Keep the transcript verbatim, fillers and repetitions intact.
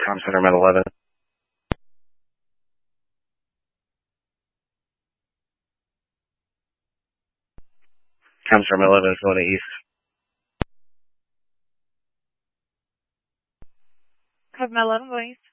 Com Center, Med eleven. Com Center, Med eleven is going to East. Med eleven going East.